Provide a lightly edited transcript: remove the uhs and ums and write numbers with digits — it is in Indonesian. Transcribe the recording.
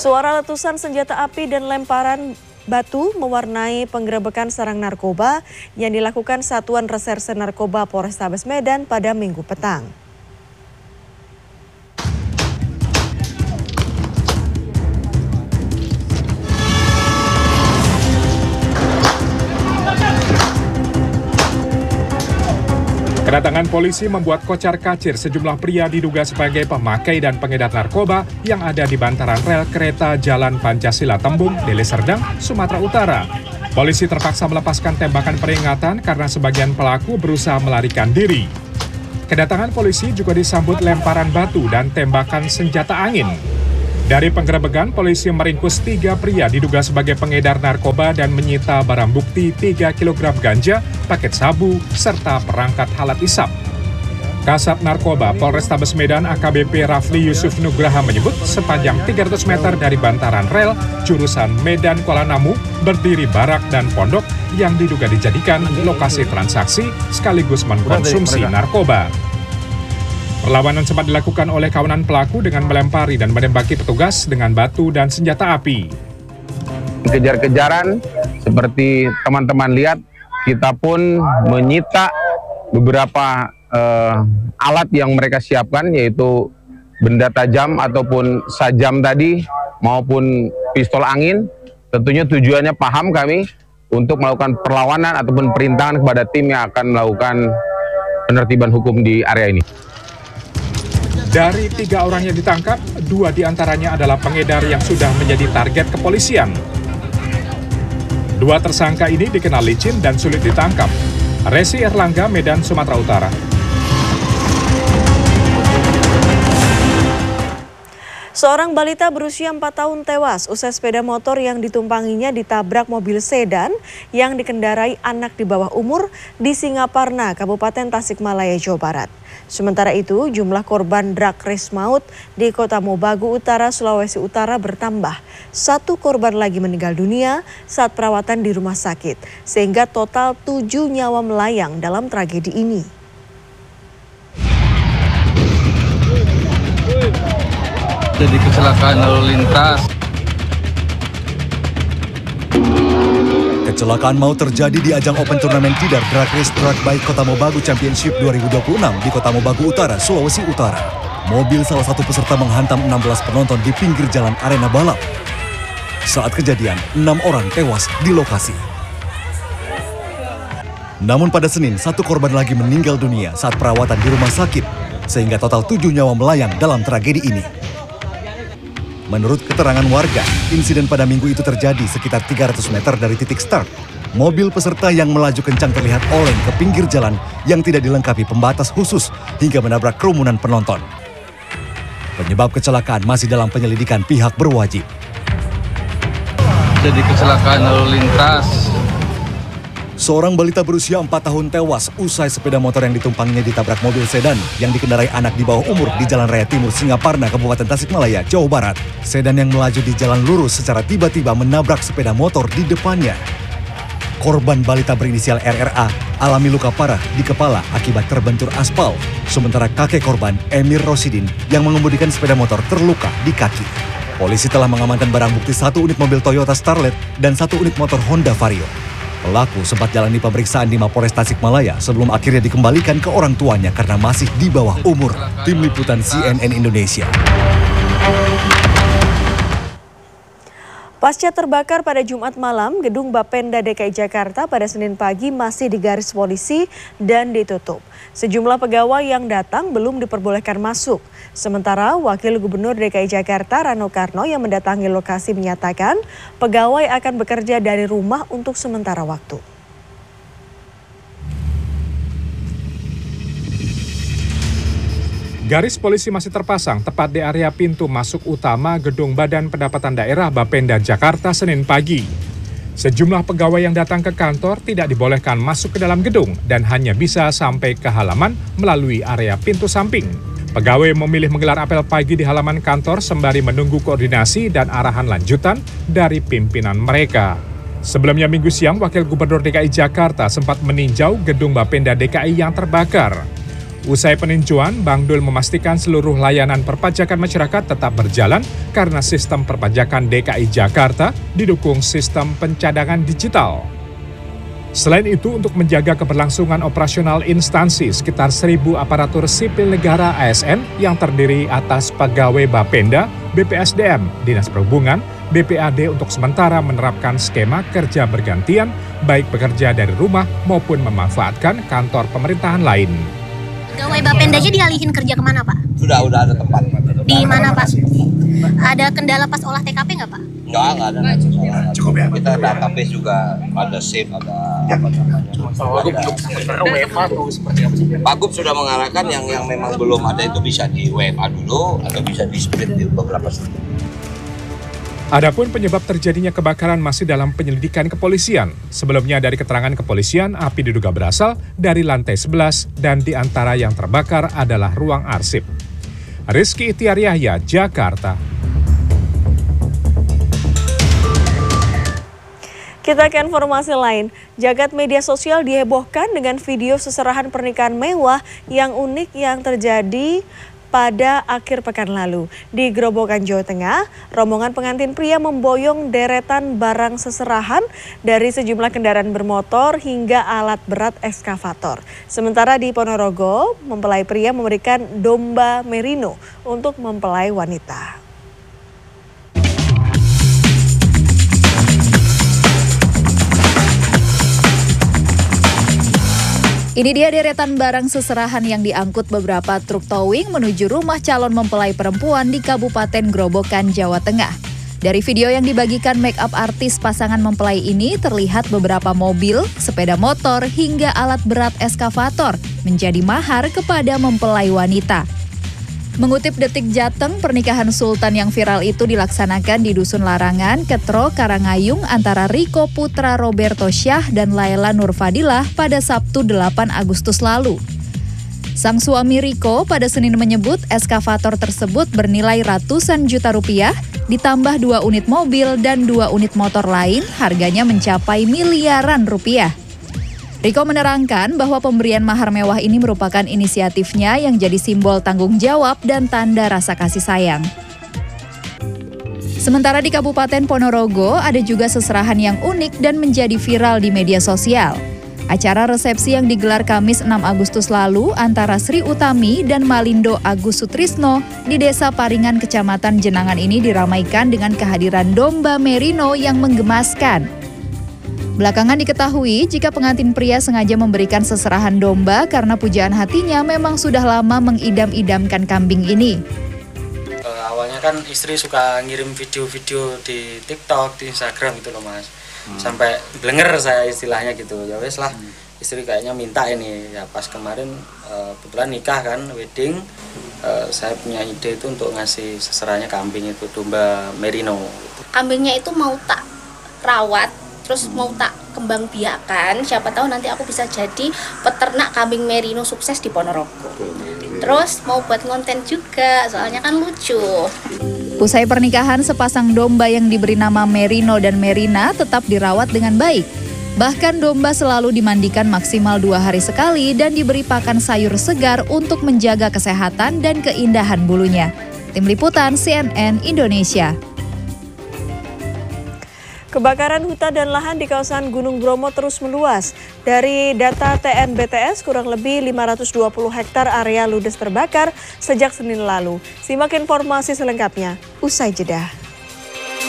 Suara letusan senjata api dan lemparan batu mewarnai penggerebekan sarang narkoba yang dilakukan Satuan Reserse Narkoba Polrestabes Medan pada Minggu petang. Kedatangan polisi membuat kocar-kacir sejumlah pria diduga sebagai pemakai dan pengedar narkoba yang ada di bantaran rel kereta Jalan Pancasila Tembung, Deli Serdang, Sumatera Utara. Polisi terpaksa melepaskan tembakan peringatan karena sebagian pelaku berusaha melarikan diri. Kedatangan polisi juga disambut lemparan batu dan tembakan senjata angin. Dari penggerebekan, polisi meringkus 3 pria diduga sebagai pengedar narkoba dan menyita barang bukti 3 kg ganja, paket sabu, serta perangkat alat isap. Kasat Narkoba Polrestabes Medan AKBP Rafli Yusuf Nugraha menyebut sepanjang 300 meter dari bantaran rel jurusan Medan Kuala Namu berdiri barak dan pondok yang diduga dijadikan lokasi transaksi sekaligus mengkonsumsi narkoba. Perlawanan sempat dilakukan oleh kawanan pelaku dengan melempari dan menembaki petugas dengan batu dan senjata api. Kejar-kejaran seperti teman-teman lihat, kita pun menyita beberapa alat yang mereka siapkan, yaitu benda tajam ataupun sajam tadi maupun pistol angin. Tentunya tujuannya paham kami untuk melakukan perlawanan ataupun perintangan kepada tim yang akan melakukan penertiban hukum di area ini. Dari 3 orang yang ditangkap, 2 diantaranya adalah pengedar yang sudah menjadi target kepolisian. 2 tersangka ini dikenal licin dan sulit ditangkap. Resi Erlangga, Medan, Sumatera Utara. Seorang balita berusia 4 tahun tewas usai sepeda motor yang ditumpanginya ditabrak mobil sedan yang dikendarai anak di bawah umur di Singaparna, Kabupaten Tasikmalaya, Jawa Barat. Sementara itu, jumlah korban drag race maut di Kota Mobagu Utara, Sulawesi Utara bertambah. 1 korban lagi meninggal dunia saat perawatan di rumah sakit, sehingga total 7 nyawa melayang dalam tragedi ini. Jadi kecelakaan lalu lintas. Kecelakaan maut terjadi di ajang Open Turnamen Tidar Drag Race Drag Bike Kota Mobagu Championship 2026 di Kota Mobagu Utara, Sulawesi Utara. Mobil salah satu peserta menghantam 16 penonton di pinggir jalan arena balap. Saat kejadian, 6 orang tewas di lokasi. Namun pada Senin, 1 korban lagi meninggal dunia saat perawatan di rumah sakit, sehingga total 7 nyawa melayang dalam tragedi ini. Menurut keterangan warga, insiden pada minggu itu terjadi sekitar 300 meter dari titik start. Mobil peserta yang melaju kencang terlihat oleng ke pinggir jalan yang tidak dilengkapi pembatas khusus hingga menabrak kerumunan penonton. Penyebab kecelakaan masih dalam penyelidikan pihak berwajib. Jadi kecelakaan lalu lintas. Seorang balita berusia 4 tahun tewas usai sepeda motor yang ditumpanginya ditabrak mobil sedan yang dikendarai anak di bawah umur di Jalan Raya Timur Singaparna, Kabupaten Tasikmalaya, Jawa Barat. Sedan yang melaju di jalan lurus secara tiba-tiba menabrak sepeda motor di depannya. Korban balita berinisial RRA alami luka parah di kepala akibat terbentur aspal. Sementara kakek korban, Emir Rosidin, yang mengemudikan sepeda motor terluka di kaki. Polisi telah mengamankan barang bukti 1 unit mobil Toyota Starlet dan 1 unit motor Honda Vario. Pelaku sempat jalani pemeriksaan di Mapores Tasikmalaya sebelum akhirnya dikembalikan ke orang tuanya karena masih di bawah umur. Tim Liputan CNN Indonesia. Pasca terbakar pada Jumat malam, gedung Bapenda DKI Jakarta pada Senin pagi masih digaris polisi dan ditutup. Sejumlah pegawai yang datang belum diperbolehkan masuk. Sementara Wakil Gubernur DKI Jakarta Rano Karno yang mendatangi lokasi menyatakan pegawai akan bekerja dari rumah untuk sementara waktu. Garis polisi masih terpasang tepat di area pintu masuk utama Gedung Badan Pendapatan Daerah Bapenda Jakarta Senin pagi. Sejumlah pegawai yang datang ke kantor tidak dibolehkan masuk ke dalam gedung dan hanya bisa sampai ke halaman melalui area pintu samping. Pegawai memilih menggelar apel pagi di halaman kantor sembari menunggu koordinasi dan arahan lanjutan dari pimpinan mereka. Sebelumnya Minggu siang, Wakil Gubernur DKI Jakarta sempat meninjau gedung Bapenda DKI yang terbakar. Usai peninjauan, Bang Dul memastikan seluruh layanan perpajakan masyarakat tetap berjalan karena sistem perpajakan DKI Jakarta didukung sistem pencadangan digital. Selain itu, untuk menjaga keberlangsungan operasional instansi, sekitar 1.000 aparatur sipil negara ASN yang terdiri atas pegawai Bapenda, BPSDM, Dinas Perhubungan, BPAD untuk sementara menerapkan skema kerja bergantian, baik bekerja dari rumah maupun memanfaatkan kantor pemerintahan lain. Pegawai Bapenda aja dialihin kerja kemana, Pak? Sudah ada tempat. Di mana, Pak? Ada kendala pas olah TKP nggak, Pak? Nggak ada. Cukup ya? Kita database juga ada save, ada apa namanya. Pak sudah mengarahkan yang memang belum ada itu bisa di WFA dulu atau bisa di split di beberapa step. Adapun penyebab terjadinya kebakaran masih dalam penyelidikan kepolisian. Sebelumnya dari keterangan kepolisian, api diduga berasal dari lantai 11 dan di antara yang terbakar adalah ruang arsip. Rizky Ihtiar Yahya, Jakarta. Kita ke informasi lain. Jagat media sosial dihebohkan dengan video seserahan pernikahan mewah yang unik yang terjadi pada akhir pekan lalu. Di Grobogan, Jawa Tengah, rombongan pengantin pria memboyong deretan barang seserahan dari sejumlah kendaraan bermotor hingga alat berat ekskavator. Sementara di Ponorogo, mempelai pria memberikan domba merino untuk mempelai wanita. Ini dia deretan barang seserahan yang diangkut beberapa truk towing menuju rumah calon mempelai perempuan di Kabupaten Grobogan, Jawa Tengah. Dari video yang dibagikan make up artis pasangan mempelai ini terlihat beberapa mobil, sepeda motor, hingga alat berat ekskavator menjadi mahar kepada mempelai wanita. Mengutip Detik Jateng, pernikahan Sultan yang viral itu dilaksanakan di Dusun Larangan, Ketro, Karangayung antara Riko Putra Roberto Syah dan Laila Nurfadilah pada Sabtu 8 Agustus lalu. Sang suami Riko pada Senin menyebut ekskavator tersebut bernilai ratusan juta rupiah, ditambah 2 unit mobil dan 2 unit motor lain, harganya mencapai miliaran rupiah. Riko menerangkan bahwa pemberian mahar mewah ini merupakan inisiatifnya yang jadi simbol tanggung jawab dan tanda rasa kasih sayang. Sementara di Kabupaten Ponorogo ada juga seserahan yang unik dan menjadi viral di media sosial. Acara resepsi yang digelar Kamis 6 Agustus lalu antara Sri Utami dan Malindo Agus Sutrisno di Desa Paringan, Kecamatan Jenangan ini diramaikan dengan kehadiran domba merino yang menggemaskan. Belakangan diketahui jika pengantin pria sengaja memberikan seserahan domba karena pujaan hatinya memang sudah lama mengidam-idamkan kambing ini. Awalnya kan istri suka ngirim video-video di TikTok, di Instagram gitu loh Mas. Sampai blenger saya istilahnya gitu. Ya wes lah, istri kayaknya minta ini. Ya pas kemarin kebetulan nikah kan, wedding, saya punya ide itu untuk ngasih seserahannya kambing itu, domba merino. Kambingnya itu mau tak rawat, terus mau tak kembang biakan, siapa tahu nanti aku bisa jadi peternak kambing merino sukses di Ponorogo. Terus mau buat konten juga, soalnya kan lucu. Usai pernikahan, sepasang domba yang diberi nama Merino dan Merina tetap dirawat dengan baik. Bahkan domba selalu dimandikan maksimal 2 hari sekali dan diberi pakan sayur segar untuk menjaga kesehatan dan keindahan bulunya. Tim Liputan CNN Indonesia. Kebakaran hutan dan lahan di kawasan Gunung Bromo terus meluas. Dari data TNBTS, kurang lebih 520 hektar area ludes terbakar sejak Senin lalu. Simak informasi selengkapnya usai jeda.